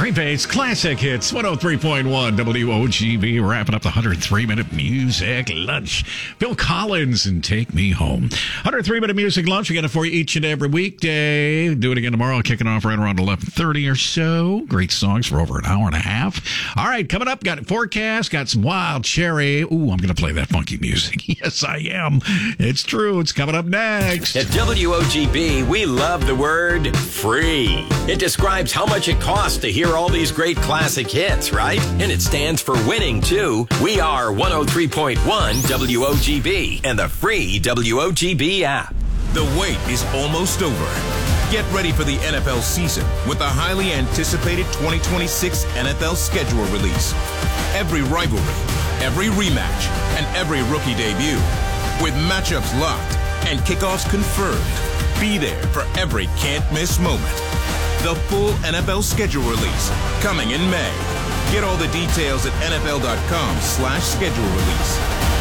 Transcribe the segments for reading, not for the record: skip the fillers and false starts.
Green Bay's Classic Hits, 103.1 WOGB, wrapping up the 103-minute music lunch. Bill Collins and Take Me Home. 103-minute music lunch. We got it for you each and every weekday. Do it again tomorrow, kicking off right around 11:30 or so. Great songs for over an hour and a half. All right, coming up, got a forecast, got some Wild Cherry. Ooh, I'm going to play that funky music. Yes, I am. It's true. It's coming up next. At WOGB, we love the word free. It describes how much it costs to hear all these great classic hits, right? And it stands for winning, too. We are 103.1 WOGB and the free WOGB app. The wait is almost over. Get ready for the NFL season with the highly anticipated 2026 NFL schedule release. Every rivalry, every rematch, and every rookie debut. With matchups locked and kickoffs confirmed. Be there for every can't-miss moment. The full NFL schedule release coming in May. Get all the details at NFL.com/schedule release.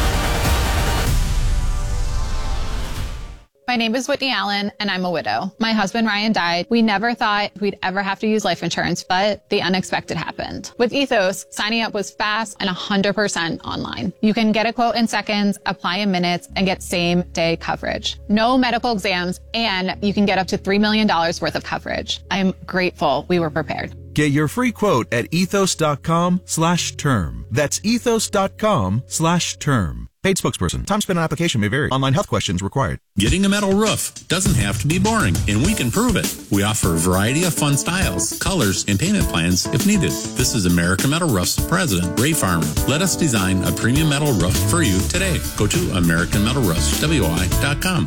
My name is Whitney Allen, and I'm a widow. My husband, Ryan, died. We never thought we'd ever have to use life insurance, but the unexpected happened. With Ethos, signing up was fast and 100% online. You can get a quote in seconds, apply in minutes, and get same-day coverage. No medical exams, and you can get up to $3 million worth of coverage. I'm grateful we were prepared. Get your free quote at ethos.com/term. That's ethos.com/term. Paid spokesperson. Time spent on application may vary. Online health questions required. Getting a metal roof doesn't have to be boring, and we can prove it. We offer a variety of fun styles, colors, and payment plans if needed. This is American Metal Roof's president, Ray Farmer. Let us design a premium metal roof for you today. Go to AmericanMetalRoofs.com.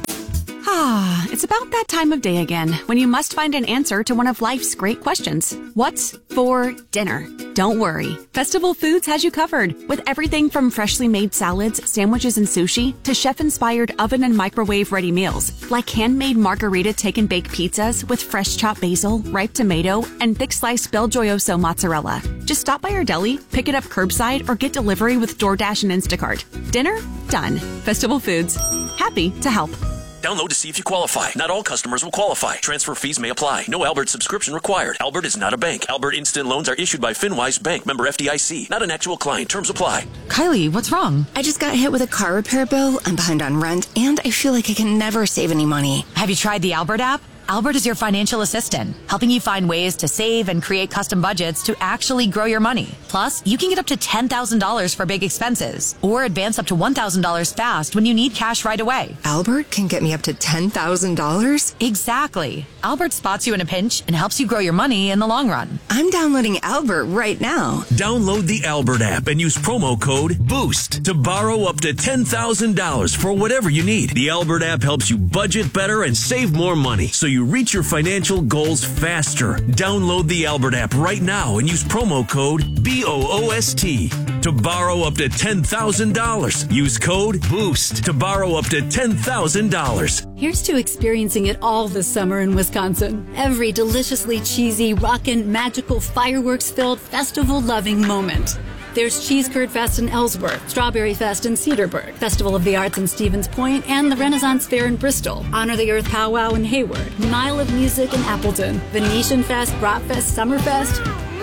Ah, it's about that time of day again when you must find an answer to one of life's great questions. What's for dinner? Don't worry. Festival Foods has you covered with everything from freshly made salads, sandwiches, and sushi to chef-inspired oven and microwave ready meals like handmade margarita take and bake pizzas with fresh chopped basil, ripe tomato, and thick sliced Belgioioso mozzarella. Just stop by our deli, pick it up curbside, or get delivery with DoorDash and Instacart. Dinner? Done. Festival Foods. Happy to help. Download to see if you qualify. Not all customers will qualify. Transfer fees may apply. No Albert subscription required. Albert is not a bank. Albert Instant Loans are issued by FinWise Bank, member FDIC. Not an actual client. Terms apply. Kylie, what's wrong? I just got hit with a car repair bill. I'm behind on rent, and I feel like I can never save any money. Have you tried the Albert app? Albert is your financial assistant, helping you find ways to save and create custom budgets to actually grow your money. Plus, you can get up to $10,000 for big expenses or advance up to $1,000 fast when you need cash right away. Albert can get me up to $10,000? Exactly. Albert spots you in a pinch and helps you grow your money in the long run. I'm downloading Albert right now. Download the Albert app and use promo code BOOST to borrow up to $10,000 for whatever you need. The Albert app helps you budget better and save more money so you reach your financial goals faster. Download the Albert app right now and use promo code BOOST to borrow up to $10,000. Use code BOOST to borrow up to $10,000. Here's to experiencing it all this summer in Wisconsin. Every deliciously cheesy, rockin', magical, fireworks-filled, festival-loving moment. There's Cheese Curd Fest in Ellsworth, Strawberry Fest in Cedarburg, Festival of the Arts in Stevens Point, and the Renaissance Fair in Bristol, Honor the Earth Powwow in Hayward, Mile of Music in Appleton, Venetian Fest, Bratfest, Summerfest.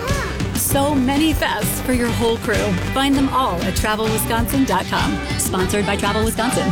So many fests for your whole crew. Find them all at TravelWisconsin.com. Sponsored by Travel Wisconsin.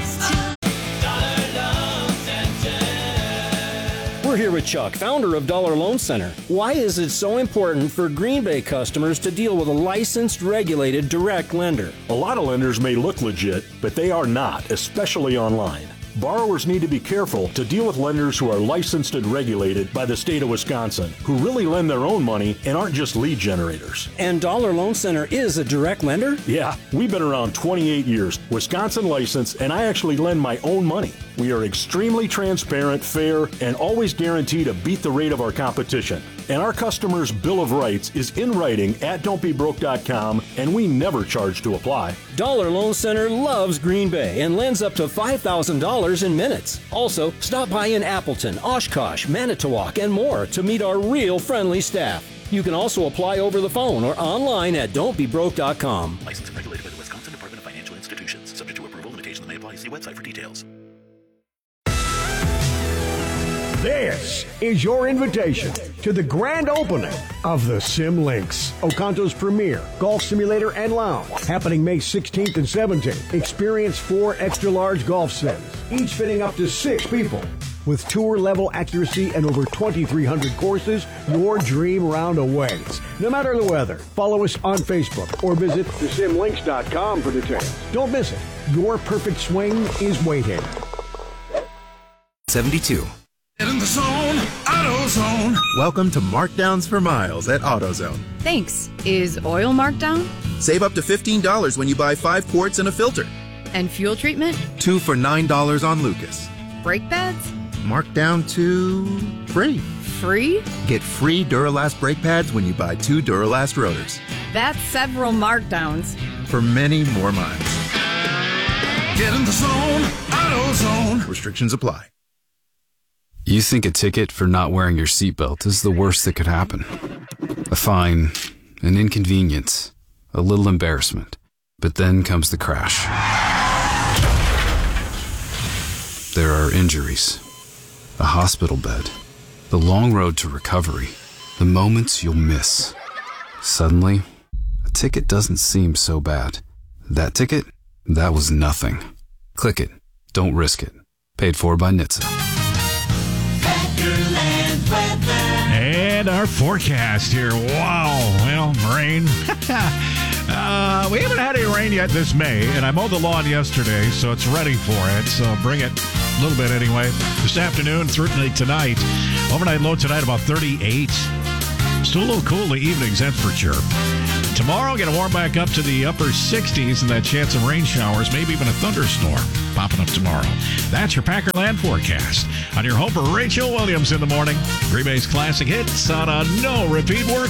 We're here with Chuck, founder of Dollar Loan Center. Why is it so important for Green Bay customers to deal with a licensed, regulated, direct lender? A lot of lenders may look legit, but they are not, especially online. Borrowers need to be careful to deal with lenders who are licensed and regulated by the state of Wisconsin, who really lend their own money and aren't just lead generators. And Dollar Loan Center is a direct lender? Yeah, we've been around 28 years, Wisconsin licensed, and I actually lend my own money. We are extremely transparent, fair, and always guarantee to beat the rate of our competition. And our customers' Bill of Rights is in writing at don'tbebroke.com, and we never charge to apply. Dollar Loan Center loves Green Bay and lends up to $5,000 in minutes. Also, stop by in Appleton, Oshkosh, Manitowoc, and more to meet our real friendly staff. You can also apply over the phone or online at don'tbebroke.com. Licensed and regulated by the Wisconsin Department of Financial Institutions. Subject to approval, limitations may apply. See website for details. This is your invitation to the grand opening of the Sim Links, Oconto's premier golf simulator and lounge, happening May 16th and 17th. Experience 4 extra-large golf sims, each fitting up to 6 people. With tour-level accuracy and over 2,300 courses, your dream round awaits. No matter the weather, follow us on Facebook or visit thesimlinks.com for details. Don't miss it. Your perfect swing is waiting. 72. Get in the zone, AutoZone. Welcome to Markdowns for Miles at AutoZone. Thanks. Is oil marked down? Save up to $15 when you buy 5 quarts and a filter. And fuel treatment? 2 for $9 on Lucas. Brake pads? Marked down to free. Free? Get free Duralast brake pads when you buy 2 Duralast rotors. That's several markdowns. For many more miles. Get in the zone, AutoZone. Restrictions apply. You think a ticket for not wearing your seatbelt is the worst that could happen. A fine, an inconvenience, a little embarrassment. But then comes the crash. There are injuries, a hospital bed, the long road to recovery, the moments you'll miss. Suddenly, a ticket doesn't seem so bad. That ticket? That was nothing. Click it. Don't risk it. Paid for by NHTSA. And our forecast here. Wow. Well, rain. We haven't had any rain yet this May, and I mowed the lawn yesterday, so it's ready for it. So bring it a little bit anyway. This afternoon, certainly tonight. Overnight low tonight about 38. Still a little cool in the evenings, that's for sure. Tomorrow, going to warm back up to the upper 60s and that chance of rain showers, maybe even a thunderstorm popping up tomorrow. That's your Packerland forecast. On your home for Rachel Williams in the morning. Green Bay's classic hits on a no-repeat work